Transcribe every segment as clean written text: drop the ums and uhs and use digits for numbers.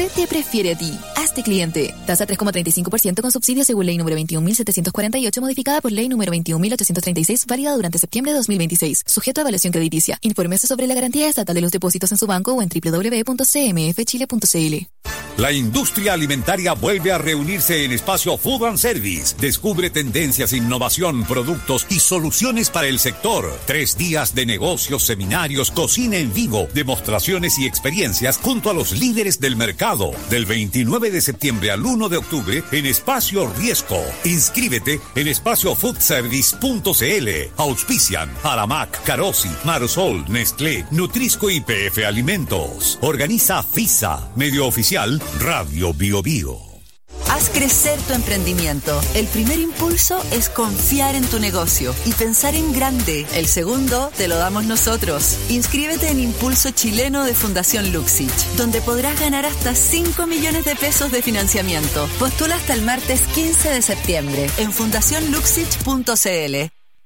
Mapfre te prefiere a ti. Hazte cliente. Tasa 3,35% con subsidio según ley número 21.748, modificada por ley número 21.836, válida durante septiembre de 2026. Sujeto a evaluación crediticia. Infórmese sobre la garantía estatal de los depósitos en su banco o en www.cmfchile.cl. La industria alimentaria vuelve a reunirse en Espacio Food and Service. Descubre tendencias, innovación, productos y soluciones para el sector. 3 días de negocios, seminarios, cocina en vivo, demostraciones y experiencias junto a los líderes del mercado. Del 29 de septiembre al 1 de octubre en Espacio Riesco. Inscríbete en espaciofoodservice.cl. Auspician Aramac, Carosi, Marsol, Nestlé, Nutrisco y PF Alimentos. Organiza FISA, medio oficial Radio Bio Bio. Haz crecer tu emprendimiento. El primer impulso es confiar en tu negocio y pensar en grande. El segundo te lo damos nosotros. Inscríbete en Impulso Chileno de Fundación Luxich, donde podrás ganar hasta 5 millones de pesos de financiamiento. Postula hasta el martes 15 de septiembre en fundacionluxich.cl.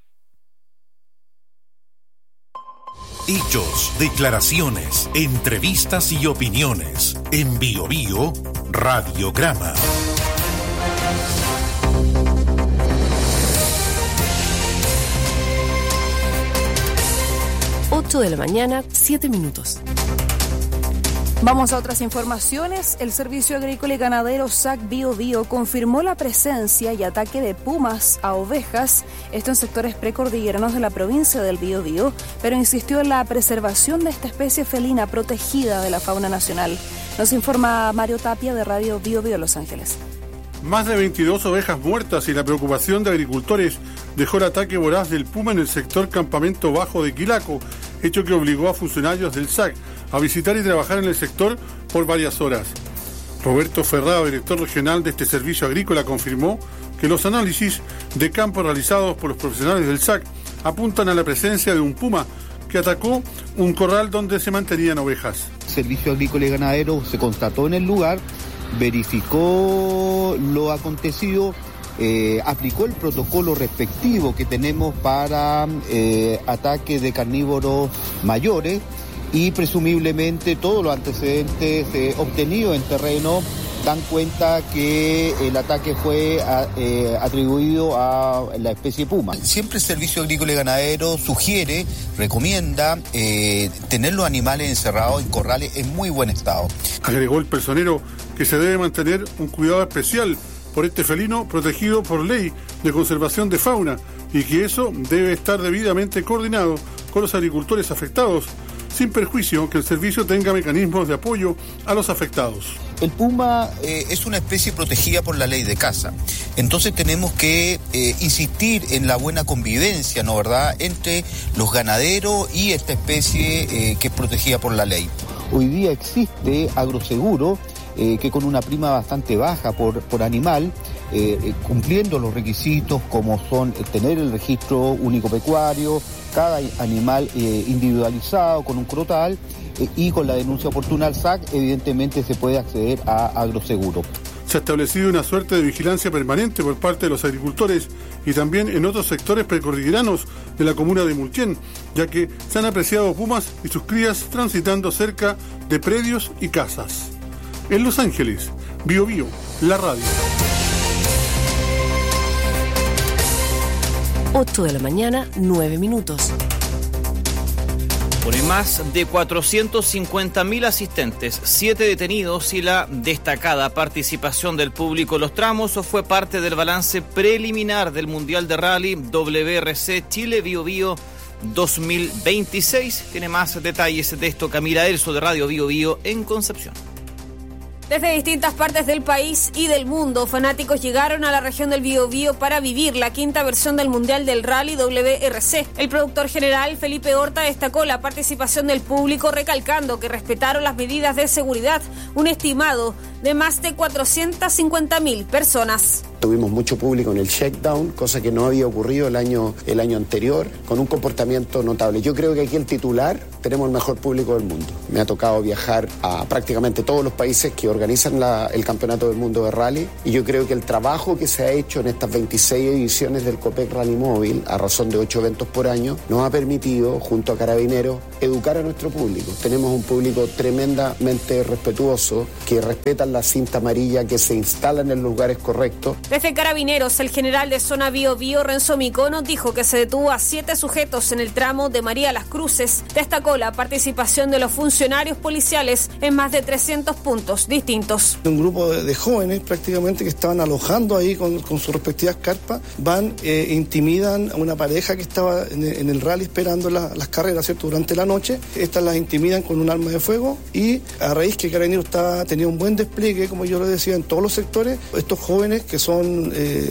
Hechos, declaraciones, entrevistas y opiniones. En Bio Bio, Radiograma. De la mañana, 7 minutos. Vamos a otras informaciones. El Servicio Agrícola y Ganadero SAC Bio Bio confirmó la presencia y ataque de pumas a ovejas, esto en sectores precordilleranos de la provincia del Biobío, pero insistió en la preservación de esta especie felina protegida de la fauna nacional. Nos informa Mario Tapia de Radio Bio Bio Los Ángeles. Más de 22 ovejas muertas y la preocupación de agricultores dejó el ataque voraz del puma en el sector Campamento Bajo de Quilaco, hecho que obligó a funcionarios del SAC a visitar y trabajar en el sector por varias horas. Roberto Ferrado, director regional de este servicio agrícola, confirmó que los análisis de campo realizados por los profesionales del SAC apuntan a la presencia de un puma que atacó un corral donde se mantenían ovejas. El Servicio Agrícola y Ganadero se constató en el lugar, verificó lo acontecido, aplicó el protocolo respectivo que tenemos para ataque de carnívoros mayores y presumiblemente todos los antecedentes obtenidos en terreno dan cuenta que el ataque fue atribuido a la especie puma. Siempre el Servicio Agrícola y Ganadero sugiere, recomienda tener los animales encerrados en corrales en muy buen estado. Agregó el personero que se debe mantener un cuidado especial por este felino protegido por ley de conservación de fauna y que eso debe estar debidamente coordinado con los agricultores afectados, sin perjuicio que el servicio tenga mecanismos de apoyo a los afectados. El puma es una especie protegida por la ley de caza, entonces tenemos que insistir en la buena convivencia, ¿no verdad?, entre los ganaderos y esta especie que es protegida por la ley. Hoy día existe agroseguro que con una prima bastante baja por animal, cumpliendo los requisitos como son tener el registro único pecuario, cada animal individualizado con un crotal y con la denuncia oportuna al SAC, evidentemente se puede acceder a agroseguro. Se ha establecido una suerte de vigilancia permanente por parte de los agricultores y también en otros sectores precordilleranos de la comuna de Mulquén, ya que se han apreciado pumas y sus crías transitando cerca de predios y casas. En Los Ángeles, Bio Bio, la radio. 8 de la mañana, 9 minutos. Por más de 450.000 asistentes, 7 detenidos y la destacada participación del público en los tramos fue parte del balance preliminar del Mundial de Rally WRC Chile Bio Bio 2026. Tiene más detalles de esto Camila Elso de Radio Bio Bio en Concepción. Desde distintas partes del país y del mundo, fanáticos llegaron a la región del Biobío para vivir la quinta versión del Mundial del Rally WRC. El productor general, Felipe Horta, destacó la participación del público, recalcando que respetaron las medidas de seguridad, un estimado de más de 450.000 personas. Tuvimos mucho público en el checkdown, cosa que no había ocurrido el año anterior, con un comportamiento notable. Yo creo que aquí el titular, tenemos el mejor público del mundo. Me ha tocado viajar a prácticamente todos los países que organizan el Campeonato del Mundo de Rally, y yo creo que el trabajo que se ha hecho en estas 26 ediciones del Copec Rally Móvil, a razón de 8 eventos por año, nos ha permitido, junto a Carabineros, educar a nuestro público. Tenemos un público tremendamente respetuoso, que respetan la cinta amarilla, que se instalan en los lugares correctos. Desde Carabineros, el general de Zona Bío Bío, Renzo Micono, dijo que se detuvo a 7 sujetos en el tramo de María Las Cruces. Destacó la participación de los funcionarios policiales en más de 300 puntos distintos. Un grupo de jóvenes prácticamente que estaban alojando ahí con sus respectivas carpas, van e intimidan a una pareja que estaba en el rally esperando las carreras, ¿cierto?, durante la noche. Estas las intimidan con un arma de fuego, y a raíz que Carabineros tenía un buen despliegue, como yo lo decía, en todos los sectores, estos jóvenes que son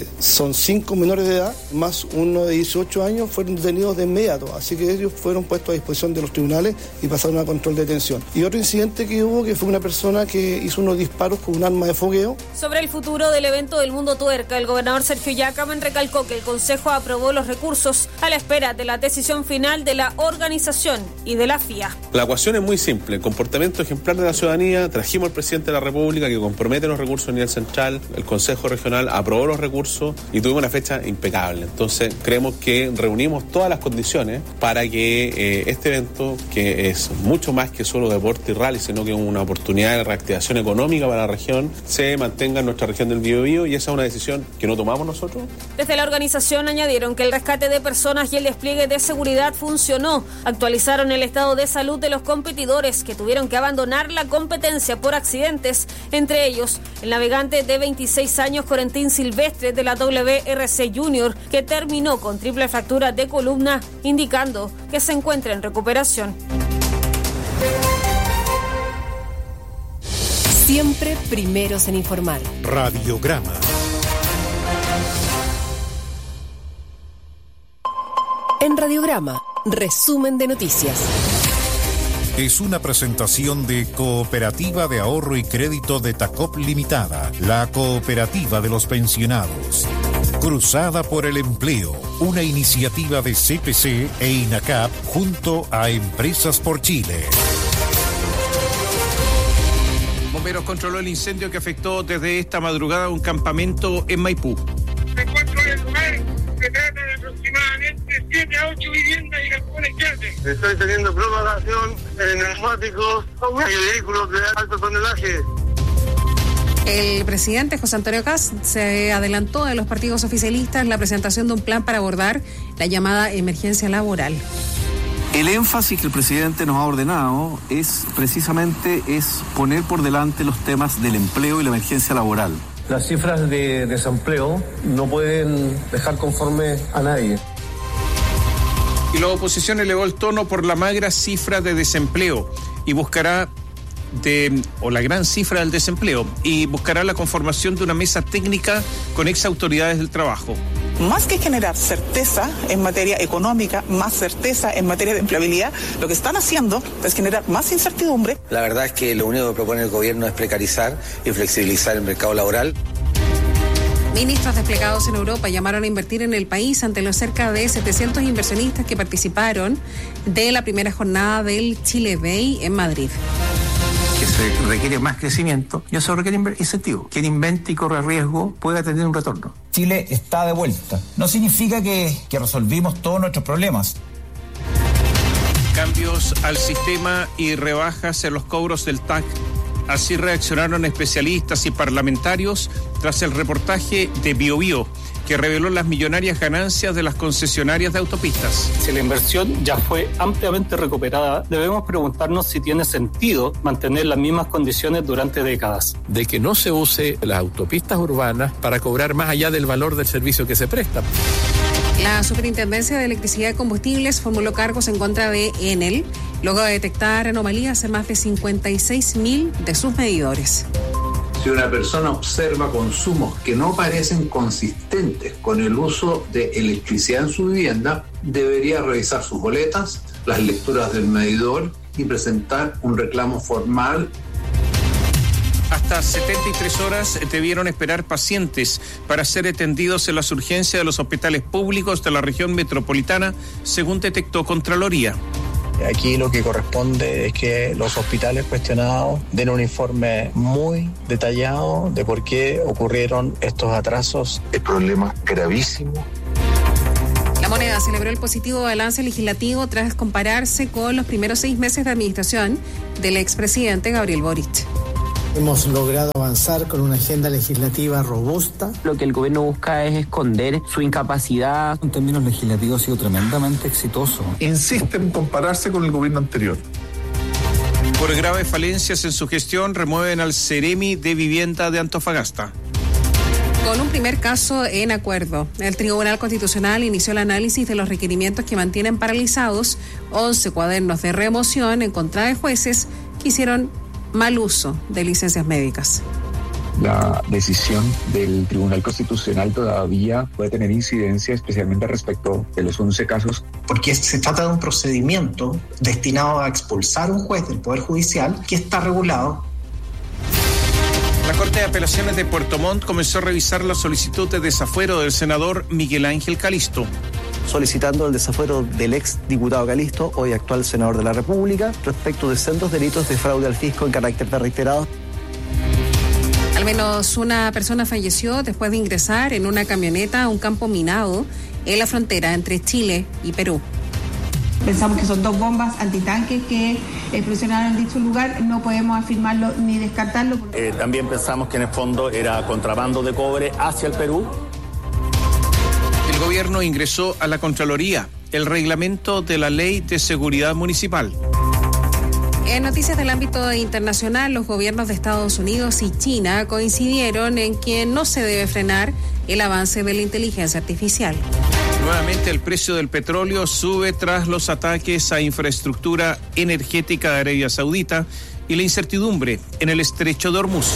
5 menores de edad, más uno de 18 años, fueron detenidos de inmediato, así que ellos fueron puestos a disposición de los tribunales y pasaron a control de detención. Y otro incidente que hubo, que fue una persona que hizo unos disparos con un arma de fogueo. Sobre el futuro del evento del Mundo Tuerca, el gobernador Sergio Yacaman recalcó que el Consejo aprobó los recursos a la espera de la decisión final de la organización y de la FIA. La ecuación es muy simple: comportamiento ejemplar de la ciudadanía. Trajimos al presidente de la República, que compromete los recursos a nivel central. El Consejo Regional aprobó los recursos y tuvimos una fecha impecable. Entonces creemos que reunimos todas las condiciones para que este evento, que es mucho más que solo deporte y rally, sino que es una oportunidad de reactivación económica para la región, se mantenga en nuestra región del Biobío, y esa es una decisión que no tomamos nosotros. Desde la organización añadieron que el rescate de personas y el despliegue de seguridad funcionó. Actualizaron el estado de salud de los competidores que tuvieron que abandonar la competencia por accidentes, entre ellos el navegante de 26 años Corentín Silvestre de la WRC Junior, que terminó con triple fractura de columna, indicando que se encuentra en recuperación. Siempre primeros en informar. Radiograma. En Radiograma, resumen de noticias. Es una presentación de Cooperativa de Ahorro y Crédito de Tacop Limitada, la cooperativa de los pensionados. Cruzada por el Empleo, una iniciativa de CPC e INACAP junto a Empresas por Chile. Bomberos controló el incendio que afectó desde esta madrugada un campamento en Maipú. Se encuentra en el lugar, se trata de aproximadamente 7 a 8 viviendas y galpones grandes. Estoy teniendo propagación en neumáticos y vehículos de alto tonelaje. El presidente José Antonio Kast se adelantó de los partidos oficialistas la presentación de un plan para abordar la llamada emergencia laboral. El énfasis que el presidente nos ha ordenado es precisamente poner por delante los temas del empleo y la emergencia laboral. Las cifras de desempleo no pueden dejar conforme a nadie. Y la oposición elevó el tono por la magra cifra de desempleo y buscará la gran cifra del desempleo, y buscará la conformación de una mesa técnica con ex autoridades del trabajo. Más que generar certeza en materia económica, más certeza en materia de empleabilidad, lo que están haciendo es generar más incertidumbre. La verdad es que lo único que propone el gobierno es precarizar y flexibilizar el mercado laboral. Ministros desplegados en Europa llamaron a invertir en el país ante los cerca de 700 inversionistas que participaron de la primera jornada del Chile Bay en Madrid. Que se requiere más crecimiento y eso requiere incentivo. Quien invente y corre riesgo puede tener un retorno. Chile está de vuelta. No significa que resolvimos todos nuestros problemas. Cambios al sistema y rebajas en los cobros del TAC. Así reaccionaron especialistas y parlamentarios tras el reportaje de Biobío, que reveló las millonarias ganancias de las concesionarias de autopistas. Si la inversión ya fue ampliamente recuperada, debemos preguntarnos si tiene sentido mantener las mismas condiciones durante décadas. De que no se use las autopistas urbanas para cobrar más allá del valor del servicio que se presta. La Superintendencia de Electricidad y Combustibles formuló cargos en contra de Enel, luego de detectar anomalías en más de 56.000 de sus medidores. Si una persona observa consumos que no parecen consistentes con el uso de electricidad en su vivienda, debería revisar sus boletas, las lecturas del medidor y presentar un reclamo formal. Hasta Hasta 73 horas debieron esperar pacientes para ser atendidos en las urgencias de los hospitales públicos de la región metropolitana, según detectó Contraloría. Aquí lo que corresponde es que los hospitales cuestionados den un informe muy detallado de por qué ocurrieron estos atrasos. El problema gravísimo. La Moneda celebró el positivo balance legislativo tras compararse con los primeros 6 meses de administración del expresidente Gabriel Boric. Hemos logrado avanzar con una agenda legislativa robusta. Lo que el gobierno busca es esconder su incapacidad. En términos legislativos ha sido tremendamente exitoso. Insiste en compararse con el gobierno anterior. Por graves falencias en su gestión, remueven al Ceremi de Vivienda de Antofagasta. Con un primer caso en acuerdo, el Tribunal Constitucional inició el análisis de los requerimientos que mantienen paralizados 11 cuadernos de remoción en contra de jueces que hicieron mal uso de licencias médicas. La decisión del Tribunal Constitucional todavía puede tener incidencia, especialmente respecto de los 11 casos. Porque se trata de un procedimiento destinado a expulsar a un juez del Poder Judicial que está regulado. La Corte de Apelaciones de Puerto Montt comenzó a revisar la solicitud de desafuero del senador Miguel Ángel Calisto, solicitando el desafuero del ex diputado Calisto, hoy actual senador de la República, respecto de sendos delitos de fraude al fisco en carácter de reiterado. Al menos una persona falleció después de ingresar en una camioneta a un campo minado en la frontera entre Chile y Perú. Pensamos que son 2 bombas antitanques que explosionaron en dicho lugar, no podemos afirmarlo ni descartarlo. También pensamos que en el fondo era contrabando de cobre hacia el Perú. El gobierno ingresó a la Contraloría el reglamento de la Ley de Seguridad Municipal. En noticias del ámbito internacional, los gobiernos de Estados Unidos y China coincidieron en que no se debe frenar el avance de la inteligencia artificial. Nuevamente el precio del petróleo sube tras los ataques a infraestructura energética de Arabia Saudita y la incertidumbre en el estrecho de Hormuz.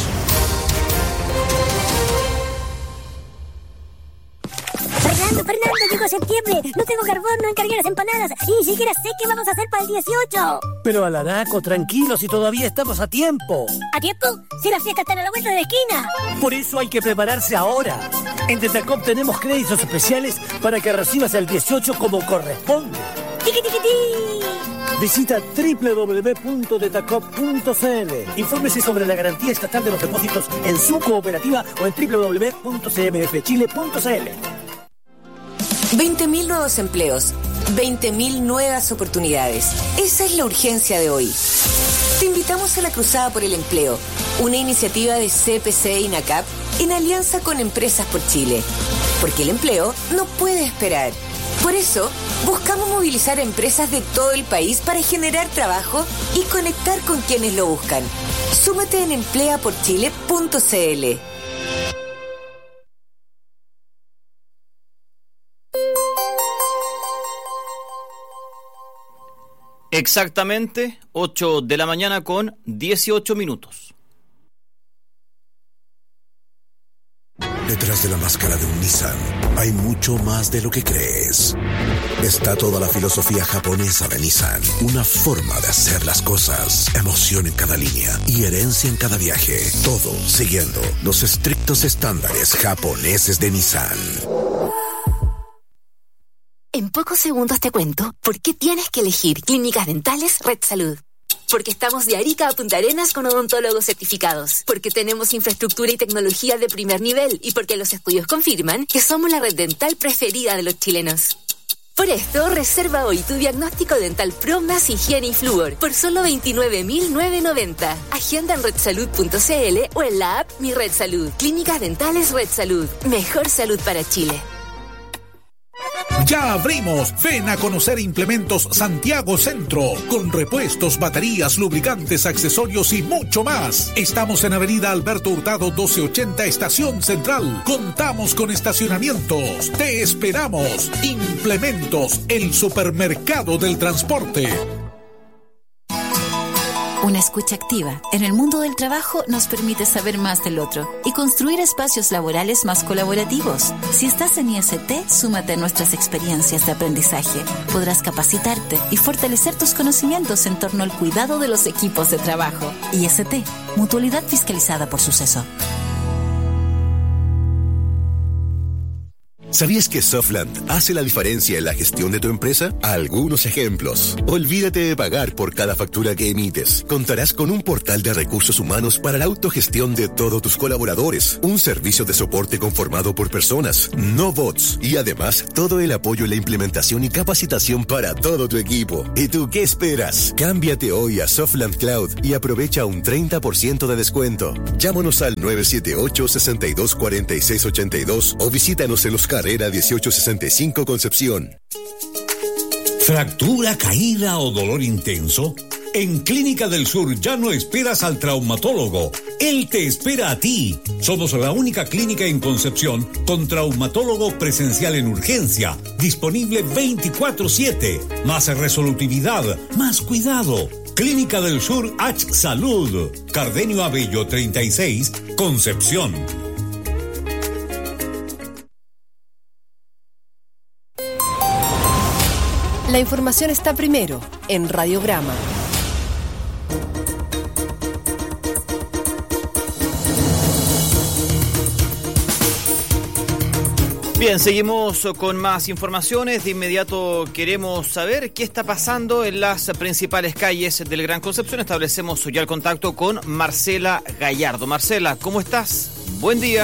Fernando, llegó septiembre, no tengo carbón, no encargué las empanadas, y ni siquiera sé qué vamos a hacer para el 18. Pero Alaraco, tranquilo, si todavía estamos a tiempo. ¿A tiempo? Si las fiestas están a la vuelta de la esquina. Por eso hay que prepararse ahora. En Detacop tenemos créditos especiales para que recibas el 18 como corresponde. ¡Tiqui, tiqui, ti! Visita www.detacop.cl. Infórmese sobre la garantía estatal de los depósitos en su cooperativa o en www.cmfchile.cl. 20.000 nuevos empleos, 20.000 nuevas oportunidades. Esa es la urgencia de hoy. Te invitamos a la Cruzada por el Empleo, una iniciativa de CPC y NACAP en alianza con Empresas por Chile. Porque el empleo no puede esperar. Por eso, buscamos movilizar a empresas de todo el país para generar trabajo y conectar con quienes lo buscan. Súmate en empleaporchile.cl. Exactamente 8 de la mañana con 18 minutos. Detrás de la máscara de un Nissan hay mucho más de lo que crees. Está toda la filosofía japonesa de Nissan, una forma de hacer las cosas, emoción en cada línea y herencia en cada viaje, todo siguiendo los estrictos estándares japoneses de Nissan. En pocos segundos te cuento por qué tienes que elegir Clínicas Dentales Red Salud. Porque estamos de Arica a Punta Arenas con odontólogos certificados. Porque tenemos infraestructura y tecnología de primer nivel. Y porque los estudios confirman que somos la red dental preferida de los chilenos. Por esto, reserva hoy tu diagnóstico dental Pro más higiene y flúor por solo 29.990. Agenda en redsalud.cl o en la app Mi Red Salud. Clínicas Dentales Red Salud. Mejor salud para Chile. Ya abrimos. Ven a conocer Implementos Santiago Centro, con repuestos, baterías, lubricantes, accesorios y mucho más. Estamos en Avenida Alberto Hurtado 1280, Estación Central. Contamos con estacionamientos. Te esperamos. Implementos, el supermercado del transporte. Una escucha activa en el mundo del trabajo nos permite saber más del otro y construir espacios laborales más colaborativos. Si estás en IST, súmate a nuestras experiencias de aprendizaje. Podrás capacitarte y fortalecer tus conocimientos en torno al cuidado de los equipos de trabajo. IST, Mutualidad fiscalizada por Suceso. ¿Sabías que Softland hace la diferencia en la gestión de tu empresa? Algunos ejemplos. Olvídate de pagar por cada factura que emites. Contarás con un portal de recursos humanos para la autogestión de todos tus colaboradores. Un servicio de soporte conformado por personas, no bots. Y además, todo el apoyo en la implementación y capacitación para todo tu equipo. ¿Y tú qué esperas? Cámbiate hoy a Softland Cloud y aprovecha un 30% de descuento. Llámanos al 978-624682 o visítanos en los Carrera 1865 Concepción. ¿Fractura, caída o dolor intenso? En Clínica del Sur ya no esperas al traumatólogo. Él te espera a ti. Somos la única clínica en Concepción con traumatólogo presencial en urgencia, disponible 24/7. Más resolutividad, más cuidado. Clínica del Sur H Salud. Cardenio Abello 36, Concepción. La información está primero en Radiograma. Bien, seguimos con más informaciones. De inmediato queremos saber qué está pasando en las principales calles del Gran Concepción. Establecemos ya el contacto con Marcela Gallardo. Marcela, ¿cómo estás? Buen día.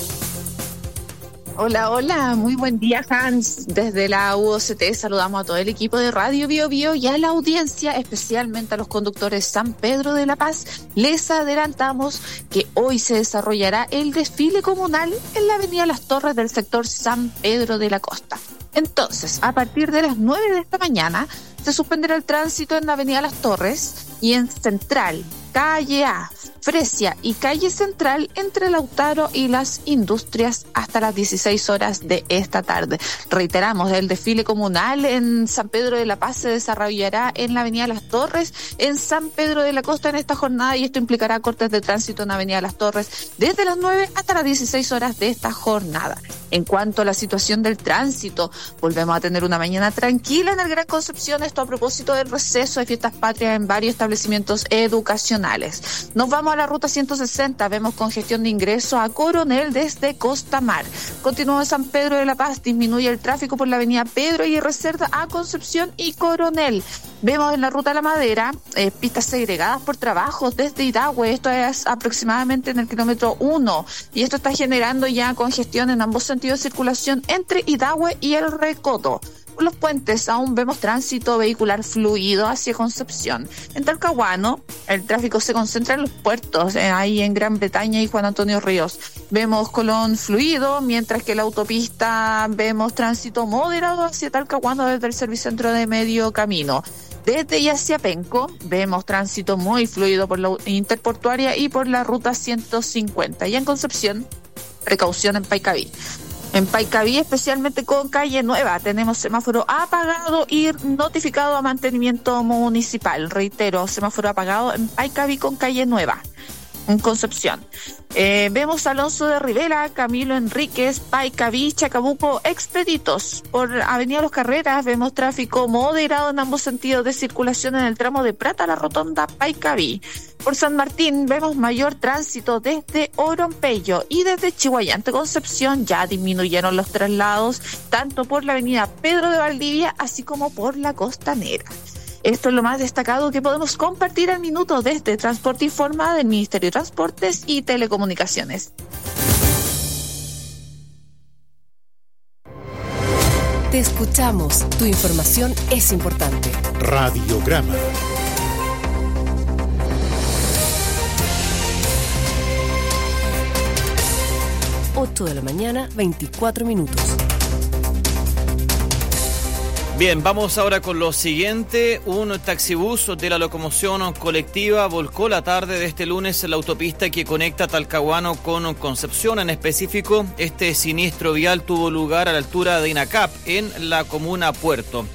Hola, hola, muy buen día, Hans. Desde la UOCT saludamos a todo el equipo de Radio Bio Bio y a la audiencia, especialmente a los conductores San Pedro de la Paz. Les adelantamos que hoy se desarrollará el desfile comunal en la avenida Las Torres del sector San Pedro de la Costa. Entonces, a partir de las 9 de esta mañana, se suspenderá el tránsito en la avenida Las Torres y en Central, Calle A, Fresia y Calle Central entre Lautaro y las Industrias hasta las 16 horas de esta tarde. Reiteramos, el desfile comunal en San Pedro de la Paz se desarrollará en la avenida Las Torres, en San Pedro de la Costa en esta jornada, y esto implicará cortes de tránsito en la avenida Las Torres desde las 9 hasta las 16 horas de esta jornada. En cuanto a la situación del tránsito, volvemos a tener una mañana tranquila en el Gran Concepción, esto a propósito del receso de fiestas patrias en varios establecimientos educacionales. Nos vamos a la ruta 160, vemos congestión de ingreso a Coronel desde Costa Mar. Continuamos en San Pedro de la Paz, disminuye el tráfico por la avenida Pedro y Reserva a Concepción y Coronel. Vemos en la ruta La Madera pistas segregadas por trabajos desde Idahue, esto es aproximadamente en el kilómetro 1, y esto está generando ya congestión en ambos sentidos de circulación entre Idahue y El Recodo. Por los puentes aún vemos tránsito vehicular fluido hacia Concepción. En Talcahuano, el tráfico se concentra en los puertos, ahí en Gran Bretaña y Juan Antonio Ríos. Vemos Colón fluido, mientras que en la autopista vemos tránsito moderado hacia Talcahuano desde el Servicentro de Medio Camino. Desde y hacia Penco vemos tránsito muy fluido por la interportuaria y por la ruta 150. Y en Concepción, precaución en Paicaví. En Paicaví, especialmente con Calle Nueva, tenemos semáforo apagado y notificado a mantenimiento municipal. Reitero, semáforo apagado en Paicaví con Calle Nueva, en Concepción. Vemos Alonso de Rivera, Camilo Enríquez, Paicaví, Chacabuco, Expeditos. Por Avenida Los Carreras vemos tráfico moderado en ambos sentidos de circulación en el tramo de Prata a la Rotonda Paicaví. Por San Martín vemos mayor tránsito desde Orompeyo, y desde Chihuayante Concepción ya disminuyeron los traslados tanto por la avenida Pedro de Valdivia así como por la Costanera. Esto es lo más destacado que podemos compartir al minuto desde Transporte Informa del Ministerio de Transportes y Telecomunicaciones. Te escuchamos, tu información es importante. Radiograma. De la mañana, 24 minutos. Bien, vamos ahora con lo siguiente. Un taxibús de la locomoción colectiva volcó la tarde de este lunes en la autopista que conecta Talcahuano con Concepción. En específico, este siniestro vial tuvo lugar a la altura de Inacap, en la comuna Puerto.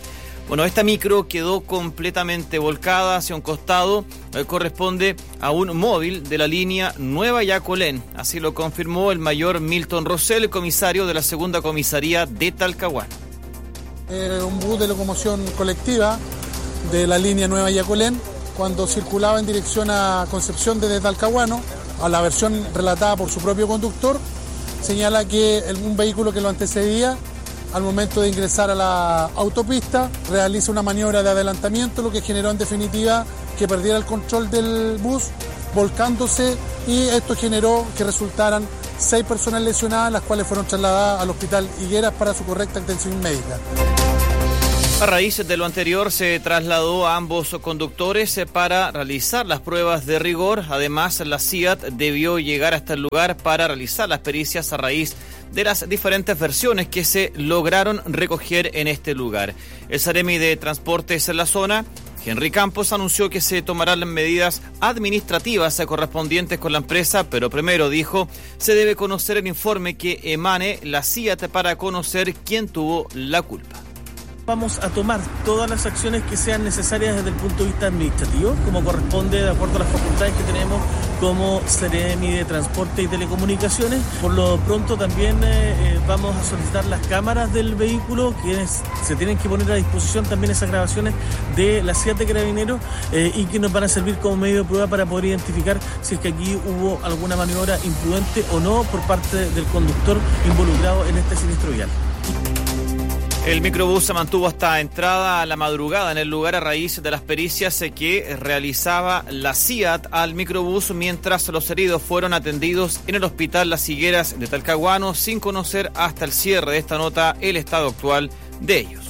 Bueno, esta micro quedó completamente volcada hacia un costado, corresponde a un móvil de la línea Nueva Yacolén. Así lo confirmó el mayor Milton Rosell, comisario de la segunda comisaría de Talcahuano. Un bus de locomoción colectiva de la línea Nueva Yacolén, cuando circulaba en dirección a Concepción desde Talcahuano, a la versión relatada por su propio conductor, señala que un vehículo que lo antecedía, al momento de ingresar a la autopista, realiza una maniobra de adelantamiento, lo que generó en definitiva que perdiera el control del bus, volcándose, y esto generó que resultaran 6 personas lesionadas, las cuales fueron trasladadas al hospital Higueras para su correcta atención médica. A raíz de lo anterior, se trasladó a ambos conductores para realizar las pruebas de rigor. Además, la CIAT debió llegar hasta el lugar para realizar las pericias a raíz de las diferentes versiones que se lograron recoger en este lugar. El Seremi de Transportes en la zona, Henry Campos, anunció que se tomarán las medidas administrativas correspondientes con la empresa, pero primero, dijo, se debe conocer el informe que emane la CIAT para conocer quién tuvo la culpa. Vamos a tomar todas las acciones que sean necesarias desde el punto de vista administrativo, como corresponde de acuerdo a las facultades que tenemos como Seremi de Transporte y Telecomunicaciones. Por lo pronto también vamos a solicitar las cámaras del vehículo, quienes se tienen que poner a disposición también esas grabaciones de la CIAT de Carabineros y que nos van a servir como medio de prueba para poder identificar si es que aquí hubo alguna maniobra imprudente o no por parte del conductor involucrado en este siniestro vial. El microbús se mantuvo hasta entrada a la madrugada en el lugar a raíz de las pericias que realizaba la CIAT al microbús, mientras los heridos fueron atendidos en el hospital Las Higueras de Talcahuano, sin conocer hasta el cierre de esta nota el estado actual de ellos.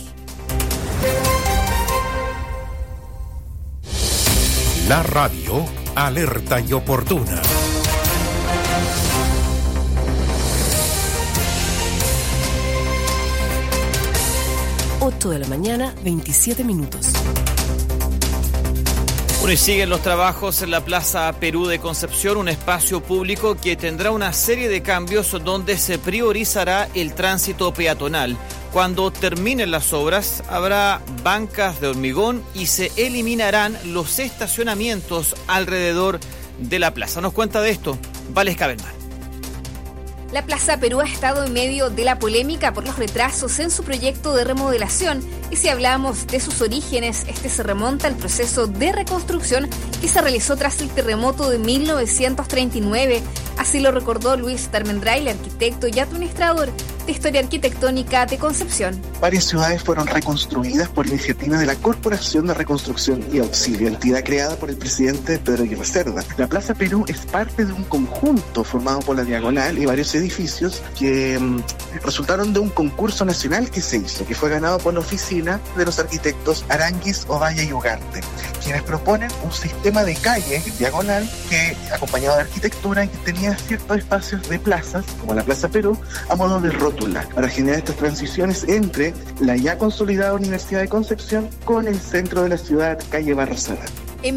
La radio alerta y oportuna. 8 de la mañana, 27 minutos. Bueno, y siguen los trabajos en la Plaza Perú de Concepción, un espacio público que tendrá una serie de cambios donde se priorizará el tránsito peatonal. Cuando terminen las obras, habrá bancas de hormigón y se eliminarán los estacionamientos alrededor de la plaza. Nos cuenta de esto Vales Cabelman. La Plaza Perú ha estado en medio de la polémica por los retrasos en su proyecto de remodelación, y si hablamos de sus orígenes, este se remonta al proceso de reconstrucción que se realizó tras el terremoto de 1939. Así lo recordó Luis Darmendray, arquitecto y administrador de Historia Arquitectónica de Concepción. Varias ciudades fueron reconstruidas por iniciativa de la Corporación de Reconstrucción y Auxilio, entidad creada por el presidente Pedro Aguirre Cerda. La Plaza Perú es parte de un conjunto formado por la Diagonal y varios edificios que resultaron de un concurso nacional que se hizo, que fue ganado por la oficina de los arquitectos Aránguiz, Ovalle y Ugarte, quienes proponen un sistema de calle diagonal que, acompañado de arquitectura, y que tenía ciertos espacios de plazas, como la Plaza Perú, a modo de rótula, para generar estas transiciones entre la ya consolidada Universidad de Concepción con el centro de la ciudad, calle Barrosada. En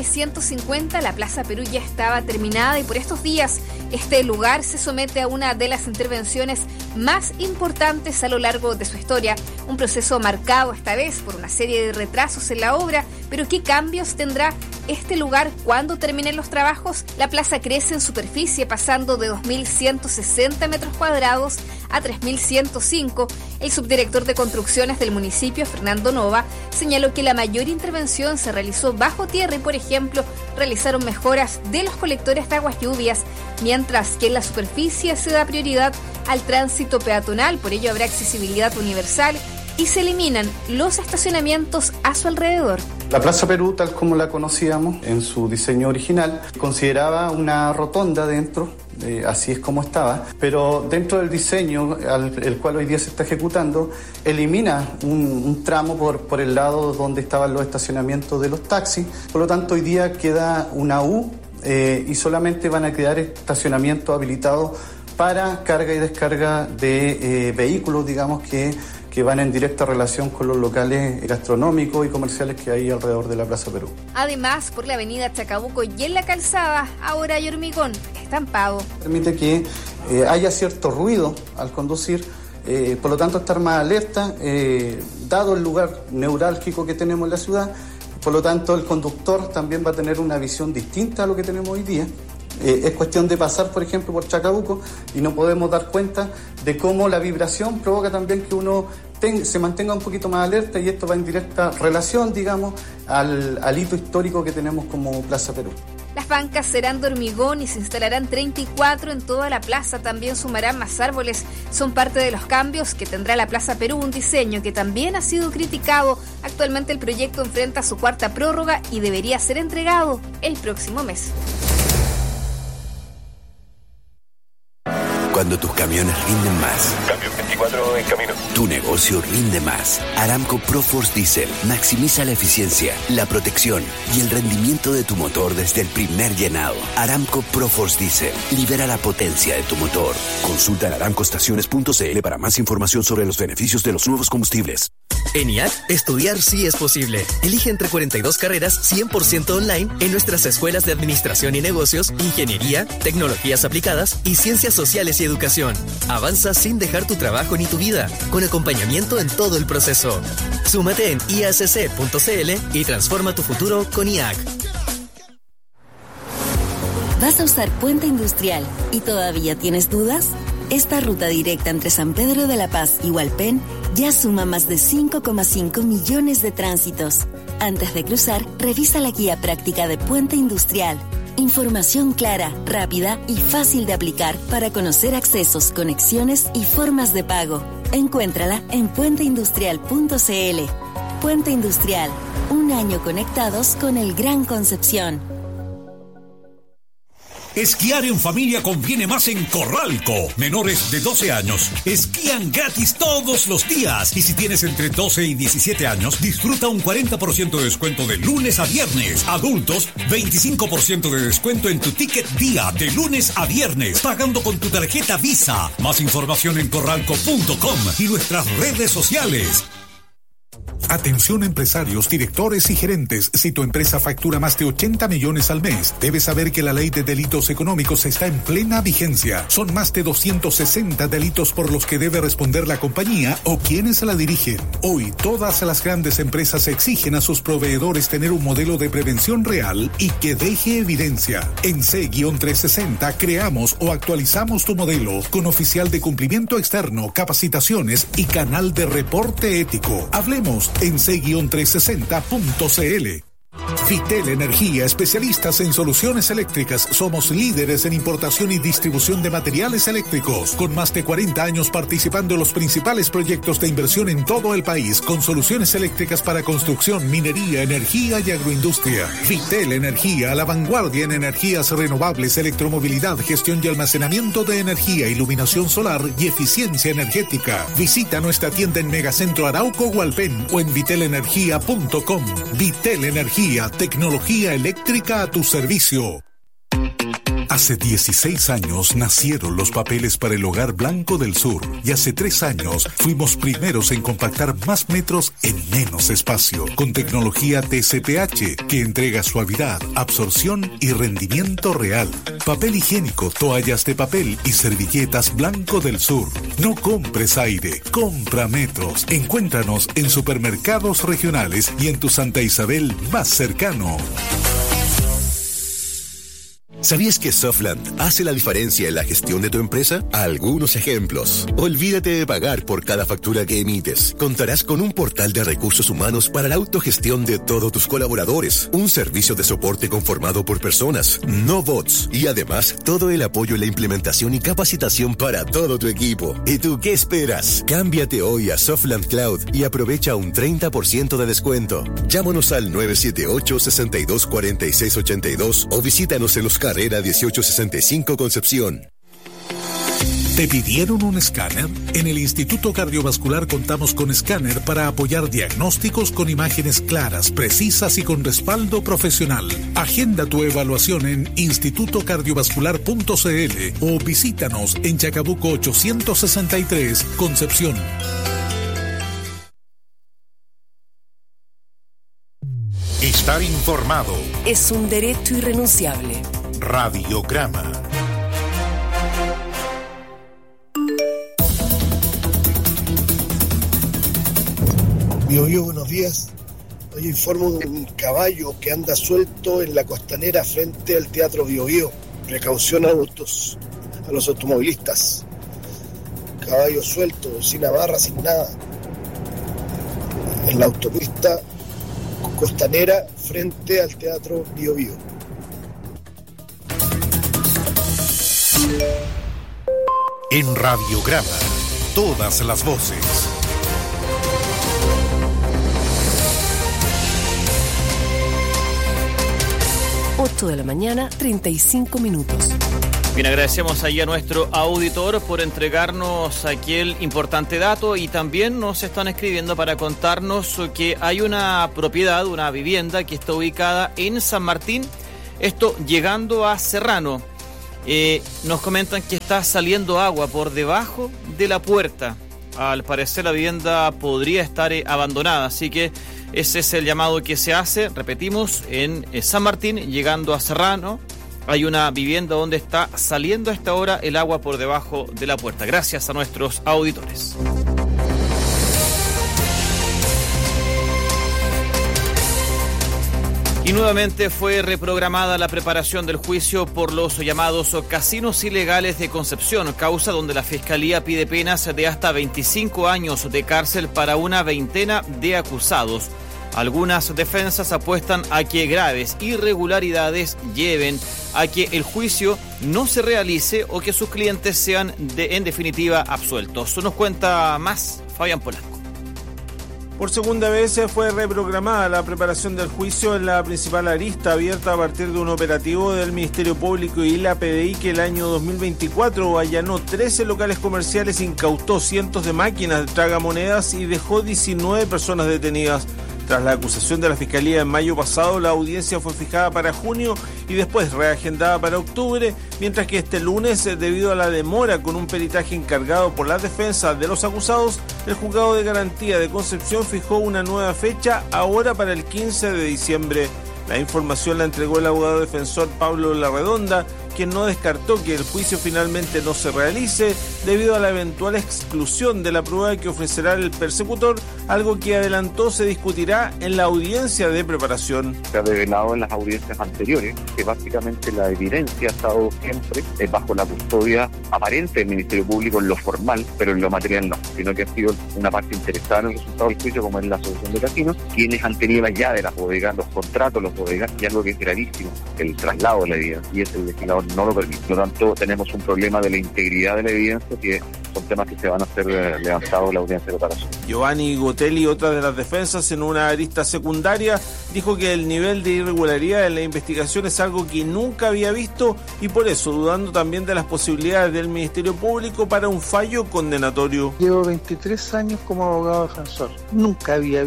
1950 la Plaza Perú ya estaba terminada y por estos días este lugar se somete a una de las intervenciones más importantes a lo largo de su historia. Un proceso marcado esta vez por una serie de retrasos en la obra, pero ¿qué cambios tendrá este lugar cuando terminen los trabajos? La plaza crece en superficie, pasando de 2.160 metros cuadrados a 3.105. El subdirector de construcciones del municipio, Fernando Nova, señaló que la mayor intervención se realizó bajo tierra y, por ejemplo, realizaron mejoras de los colectores de aguas lluvias, mientras que en la superficie se da prioridad al tránsito peatonal, por ello habrá accesibilidad universal y se eliminan los estacionamientos a su alrededor. La Plaza Perú, tal como la conocíamos en su diseño original, consideraba una rotonda dentro, así es como estaba, pero dentro del diseño, el cual hoy día se está ejecutando, elimina un tramo por el lado donde estaban los estacionamientos de los taxis. Por lo tanto, hoy día queda una U y solamente van a quedar estacionamientos habilitados para carga y descarga de vehículos, digamos, que van en directa relación con los locales gastronómicos y comerciales que hay alrededor de la Plaza Perú. Además, por la avenida Chacabuco y en la calzada, ahora hay hormigón estampado. Permite que haya cierto ruido al conducir, por lo tanto estar más alerta, dado el lugar neurálgico que tenemos en la ciudad. Por lo tanto, el conductor también va a tener una visión distinta a lo que tenemos hoy día. Es cuestión de pasar, por ejemplo, por Chacabuco y no podemos dar cuenta de cómo la vibración provoca también que uno se mantenga un poquito más alerta, y esto va en directa relación, digamos, al hito histórico que tenemos como Plaza Perú. Las bancas serán de hormigón y se instalarán 34 en toda la plaza. También sumarán más árboles. Son parte de los cambios que tendrá la Plaza Perú, un diseño que también ha sido criticado. Actualmente el proyecto enfrenta su cuarta prórroga y debería ser entregado el próximo mes. Cuando tus camiones rinden más. Camión 24 en camino. Tu negocio rinde más. Aramco ProForce Diesel maximiza la eficiencia, la protección y el rendimiento de tu motor desde el primer llenado. Aramco ProForce Diesel libera la potencia de tu motor. Consulta en aramcoestaciones.cl para más información sobre los beneficios de los nuevos combustibles. En IAC, estudiar sí es posible. Elige entre 42 carreras 100% online en nuestras escuelas de Administración y Negocios, Ingeniería, Tecnologías Aplicadas y Ciencias Sociales y Educación. Avanza sin dejar tu trabajo ni tu vida, con acompañamiento en todo el proceso. Súmate en iacc.cl y transforma tu futuro con IAC. ¿Vas a usar Puente Industrial y todavía tienes dudas? Esta ruta directa entre San Pedro de la Paz y Hualpén ya suma más de 5,5 millones de tránsitos. Antes de cruzar, revisa la guía práctica de Puente Industrial. Información clara, rápida y fácil de aplicar para conocer accesos, conexiones y formas de pago. Encuéntrala en puenteindustrial.cl. Puente Industrial, un año conectados con el Gran Concepción. Esquiar en familia conviene más en Corralco. Menores de 12 años esquían gratis todos los días. Y si tienes entre 12 y 17 años, disfruta un 40% de descuento de lunes a viernes. Adultos, 25% de descuento en tu ticket día de lunes a viernes, pagando con tu tarjeta Visa. Más información en corralco.com y nuestras redes sociales. Atención empresarios, directores y gerentes. Si tu empresa factura más de 80 millones al mes, debes saber que la ley de delitos económicos está en plena vigencia. Son más de 260 delitos por los que debe responder la compañía o quienes la dirigen. Hoy, todas las grandes empresas exigen a sus proveedores tener un modelo de prevención real y que deje evidencia. En C-360 creamos o actualizamos tu modelo con oficial de cumplimiento externo, capacitaciones y canal de reporte ético. Hablemos en c-360.cl. Vitel Energía, especialistas en soluciones eléctricas. Somos líderes en importación y distribución de materiales eléctricos, con más de 40 años participando en los principales proyectos de inversión en todo el país, con soluciones eléctricas para construcción, minería, energía y agroindustria. Vitel Energía, a la vanguardia en energías renovables, electromovilidad, gestión y almacenamiento de energía, iluminación solar y eficiencia energética. Visita nuestra tienda en Megacentro Arauco Hualpén o en vitelenergia.com. Vitel Energía, tecnología eléctrica a tu servicio. Hace 16 años nacieron los papeles para el Hogar Blanco del Sur y hace 3 años fuimos primeros en compactar más metros en menos espacio con tecnología TCPH que entrega suavidad, absorción y rendimiento real. Papel higiénico, toallas de papel y servilletas Blanco del Sur. No compres aire, compra metros. Encuéntranos en supermercados regionales y en tu Santa Isabel más cercano. ¿Sabías que Softland hace la diferencia en la gestión de tu empresa? Algunos ejemplos. Olvídate de pagar por cada factura que emites. Contarás con un portal de recursos humanos para la autogestión de todos tus colaboradores. Un servicio de soporte conformado por personas, no bots. Y además, todo el apoyo en la implementación y capacitación para todo tu equipo. ¿Y tú qué esperas? Cámbiate hoy a Softland Cloud y aprovecha un 30% de descuento. Llámanos al 978-624682 o visítanos en los Carrera 1865 Concepción. ¿Te pidieron un escáner? En el Instituto Cardiovascular contamos con escáner para apoyar diagnósticos con imágenes claras, precisas y con respaldo profesional. Agenda tu evaluación en institutocardiovascular.cl o visítanos en Chacabuco 863, Concepción. Estar informado es un derecho irrenunciable. Radiograma. Biobío, buenos días. Hoy informo de un caballo que anda suelto en la costanera frente al Teatro Biobío. Precaución a los automovilistas. Caballo suelto, sin amarra, sin nada. En la autopista costanera frente al Teatro Biobío. En Radiograma, todas las voces. 8 de la mañana, 35 minutos. Bien, agradecemos ahí a nuestro auditor por entregarnos aquel importante dato y también nos están escribiendo para contarnos que hay una propiedad, una vivienda que está ubicada en San Martín, esto llegando a Serrano. Nos comentan que está saliendo agua por debajo de la puerta. Al parecer la vivienda podría estar abandonada, así que ese es el llamado que se hace, repetimos, en San Martín, llegando a Serrano. Hay una vivienda donde está saliendo a esta hora el agua por debajo de la puerta. Gracias a nuestros auditores. Y nuevamente fue reprogramada la preparación del juicio por los llamados casinos ilegales de Concepción, causa donde la Fiscalía pide penas de hasta 25 años de cárcel para una veintena de acusados. Algunas defensas apuestan a que graves irregularidades lleven a que el juicio no se realice o que sus clientes sean en definitiva absueltos. Nos cuenta más Fabián Polanco. Por segunda vez fue reprogramada la preparación del juicio en la principal arista abierta a partir de un operativo del Ministerio Público y la PDI que el año 2024 allanó 13 locales comerciales, incautó cientos de máquinas de tragamonedas y dejó 19 personas detenidas. Tras la acusación de la Fiscalía en mayo pasado, la audiencia fue fijada para junio y después reagendada para octubre, mientras que este lunes, debido a la demora con un peritaje encargado por la defensa de los acusados, el Juzgado de Garantía de Concepción fijó una nueva fecha ahora para el 15 de diciembre. La información la entregó el abogado defensor Pablo Larredonda, quien no descartó que el juicio finalmente no se realice debido a la eventual exclusión de la prueba que ofrecerá el persecutor, algo que adelantó se discutirá en la audiencia de preparación. Se ha revelado en las audiencias anteriores que básicamente la evidencia ha estado siempre bajo la custodia aparente del Ministerio Público en lo formal, pero en lo material no, sino que ha sido una parte interesada en el resultado del juicio, como es la asociación de casinos, quienes han tenido la llave de las bodegas, los contratos, los bodegas, y algo que es gravísimo, el traslado de la evidencia, y ese el legislador no lo permite. Por lo tanto, tenemos un problema de la integridad de la evidencia, que son temas que se van a ser levantados en la audiencia de preparación. Giovanni Gotelli, otra de las defensas, en una arista secundaria, dijo que el nivel de irregularidad en la investigación es algo que nunca había visto y por eso dudando también de las posibilidades del Ministerio Público para un fallo condenatorio. Llevo 23 años como abogado defensor. Nunca había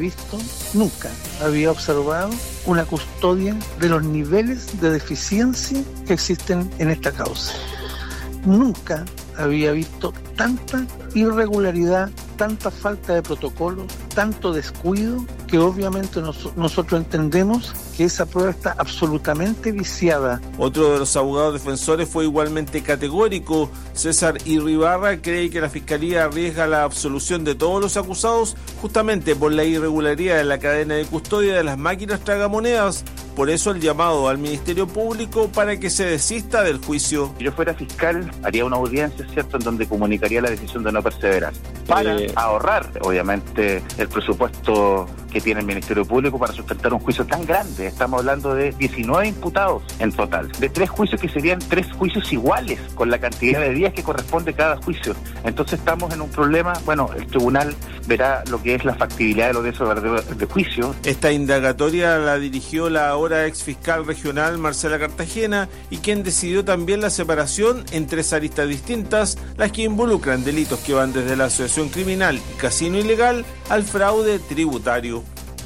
observado una custodia de los niveles de deficiencia que existen en esta causa. Nunca había visto tanta irregularidad, tanta falta de protocolo, tanto descuido, que obviamente nosotros entendemos que esa prueba está absolutamente viciada. Otro de los abogados defensores fue igualmente categórico. César Irribarra cree que la Fiscalía arriesga la absolución de todos los acusados justamente por la irregularidad en la cadena de custodia de las máquinas tragamonedas. Por eso el llamado al Ministerio Público para que se desista del juicio. Si yo fuera fiscal, haría una audiencia, ¿cierto?, en donde comunicaría la decisión de no perseverar, para ahorrar, obviamente, el presupuesto que tiene el Ministerio Público para sustentar un juicio tan grande. Estamos hablando de 19 imputados en total, de 3 juicios que serían 3 juicios iguales, con la cantidad de días que corresponde cada juicio. Entonces estamos en un problema. Bueno, el tribunal verá lo que es la factibilidad de los de juicio. Esta indagatoria la dirigió la ahora ex fiscal regional Marcela Cartagena, y quien decidió también la separación en 3 aristas distintas, las que involucran delitos que van desde la asociación criminal y casino ilegal al fraude tributario.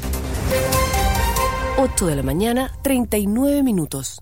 8 de la mañana, 39 minutos.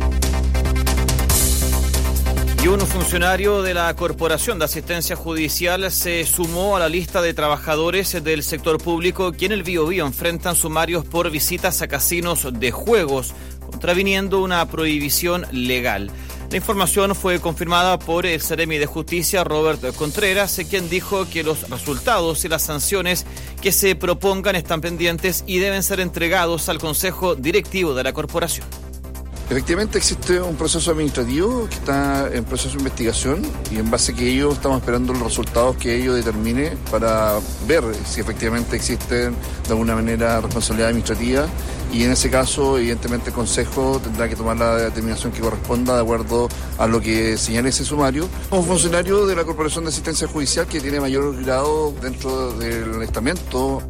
Y un funcionario de la Corporación de Asistencia Judicial se sumó a la lista de trabajadores del sector público que en el Biobío enfrentan sumarios por visitas a casinos de juegos, contraviniendo una prohibición legal. La información fue confirmada por el Seremi de Justicia, Robert Contreras, quien dijo que los resultados y las sanciones que se propongan están pendientes y deben ser entregados al Consejo Directivo de la Corporación. Efectivamente existe un proceso administrativo que está en proceso de investigación y en base a que ello estamos esperando los resultados que ello determine para ver si efectivamente existen de alguna manera responsabilidad administrativa y en ese caso evidentemente el Consejo tendrá que tomar la determinación que corresponda de acuerdo a lo que señale ese sumario. Como funcionario de la Corporación de Asistencia Judicial que tiene mayor grado dentro del estamento.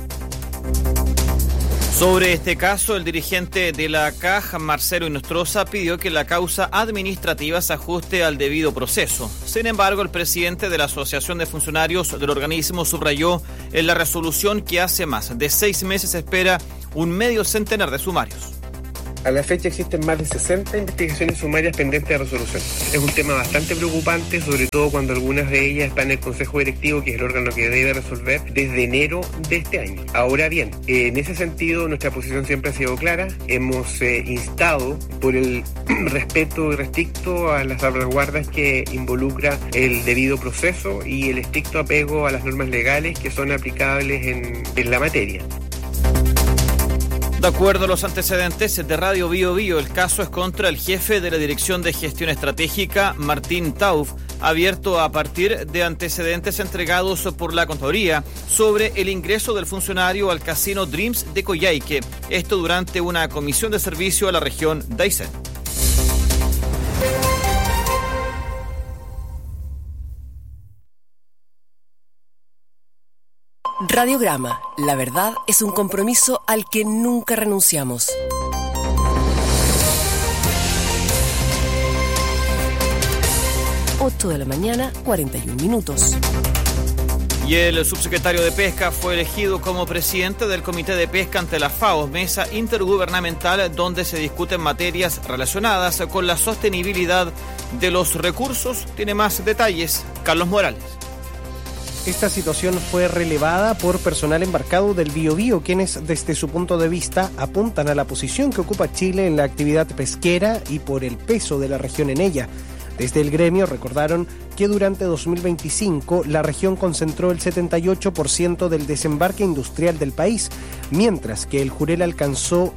Sobre este caso, el dirigente de la CAJ, Marcelo Inostroza, pidió que la causa administrativa se ajuste al debido proceso. Sin embargo, el presidente de la Asociación de Funcionarios del organismo subrayó en la resolución que hace más de 6 meses espera un medio centenar de sumarios. A la fecha existen más de 60 investigaciones sumarias pendientes de resolución. Es un tema bastante preocupante, sobre todo cuando algunas de ellas están en el Consejo Directivo, que es el órgano que debe resolver desde enero de este año. Ahora bien, en ese sentido nuestra posición siempre ha sido clara. Hemos instado por el respeto irrestricto a las salvaguardas que involucra el debido proceso y el estricto apego a las normas legales que son aplicables en la materia. De acuerdo a los antecedentes de Radio Bio Bio, el caso es contra el jefe de la Dirección de Gestión Estratégica, Martín Tauf, abierto a partir de antecedentes entregados por la Contraloría sobre el ingreso del funcionario al casino Dreams de Coyhaique, esto durante una comisión de servicio a la región de Aysén. Radiograma. La verdad es un compromiso al que nunca renunciamos. Ocho de la mañana, 41 minutos. Y el subsecretario de Pesca fue elegido como presidente del Comité de Pesca ante la FAO, mesa intergubernamental donde se discuten materias relacionadas con la sostenibilidad de los recursos. Tiene más detalles Carlos Morales. Esta situación fue relevada por personal embarcado del Biobío, quienes desde su punto de vista apuntan a la posición que ocupa Chile en la actividad pesquera y por el peso de la región en ella. Desde el gremio recordaron que durante 2025 la región concentró el 78% del desembarque industrial del país, mientras que el Jurel alcanzó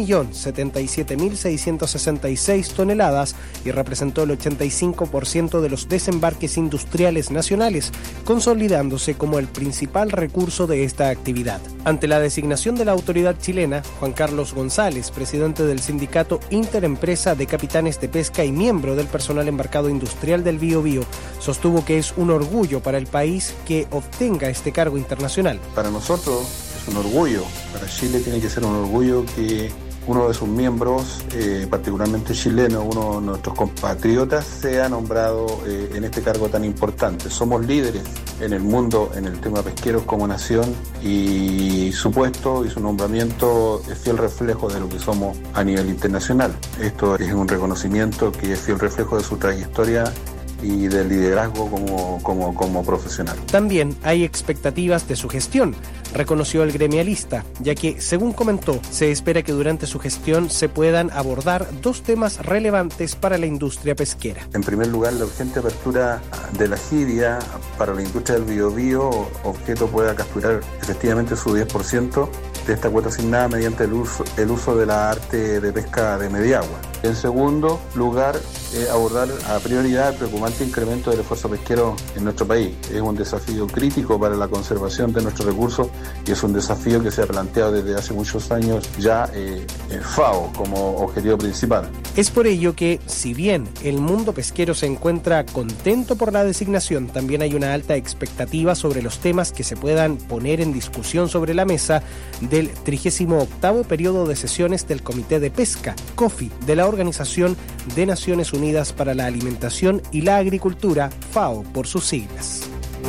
1.077.666 toneladas y representó el 85% de los desembarques industriales nacionales, consolidándose como el principal recurso de esta actividad. Ante la designación de la autoridad chilena, Juan Carlos González, presidente del sindicato Interempresa de Capitanes de Pesca y miembro del personal embarcado industrial del Biobío, sostuvo que es un orgullo para el país que obtenga este cargo internacional. Para nosotros es un orgullo, para Chile tiene que ser un orgullo que uno de sus miembros, particularmente chileno, uno de nuestros compatriotas, sea nombrado en este cargo tan importante. Somos líderes en el mundo en el tema pesquero como nación y su puesto y su nombramiento es fiel reflejo de lo que somos a nivel internacional. Esto es un reconocimiento que es fiel reflejo de su trayectoria y del liderazgo como profesional. También hay expectativas de su gestión, reconoció el gremialista, ya que, según comentó, se espera que durante su gestión se puedan abordar 2 temas relevantes para la industria pesquera. En primer lugar, la urgente apertura de la Giria para la industria del biobío, objeto pueda capturar efectivamente su 10% de esta cuota asignada mediante el uso de la arte de pesca de mediagua. En segundo lugar, abordar a prioridad el preocupante incremento del esfuerzo pesquero en nuestro país. Es un desafío crítico para la conservación de nuestros recursos y es un desafío que se ha planteado desde hace muchos años ya FAO como objetivo principal. Es por ello que, si bien el mundo pesquero se encuentra contento por la designación, también hay una alta expectativa sobre los temas que se puedan poner en discusión sobre la mesa del 38º periodo de sesiones del Comité de Pesca, COFI, de la Organización de Naciones Unidas para la Alimentación y la Agricultura, FAO por sus siglas.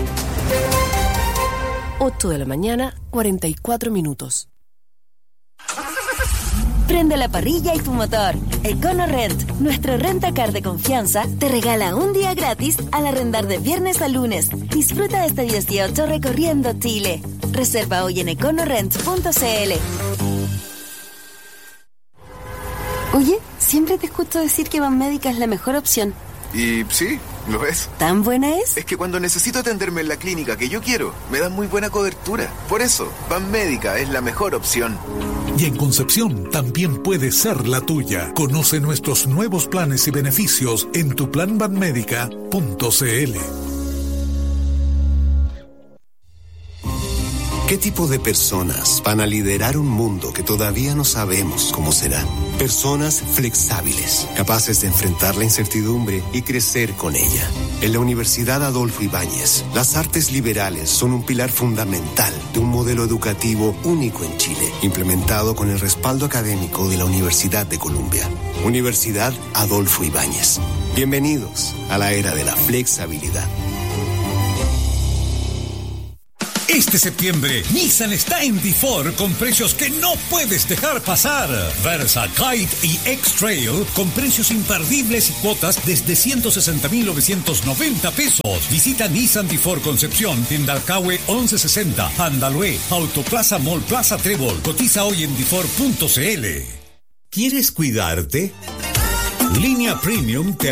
8 de la mañana, 44 minutos. Prende la parrilla y tu motor. EconoRent, nuestro rentacar de confianza, te regala un día gratis al arrendar de viernes a lunes. Disfruta de este 18 recorriendo Chile. Reserva hoy en econorent.cl. Oye, siempre te escucho decir que Banmédica es la mejor opción. Y sí, lo es. ¿Tan buena es? Es que cuando necesito atenderme en la clínica que yo quiero, me dan muy buena cobertura. Por eso, Banmédica es la mejor opción. Y en Concepción también puede ser la tuya. Conoce nuestros nuevos planes y beneficios en tuplanbanmedica.cl. ¿Qué tipo de personas van a liderar un mundo que todavía no sabemos cómo será? Personas flexibles, capaces de enfrentar la incertidumbre y crecer con ella. En la Universidad Adolfo Ibáñez, las artes liberales son un pilar fundamental de un modelo educativo único en Chile, implementado con el respaldo académico de la Universidad de Columbia. Universidad Adolfo Ibáñez. Bienvenidos a la era de la flexibilidad. Este septiembre, Nissan está en D4 con precios que no puedes dejar pasar. Versa, Kite y X-Trail con precios imperdibles y cuotas desde 160.990 pesos. Visita Nissan D4 Concepción en Dalcahue 1160, Andalue, Autoplaza Mall Plaza Trébol. Cotiza hoy en d4.cl. ¿Quieres cuidarte? Línea Premium te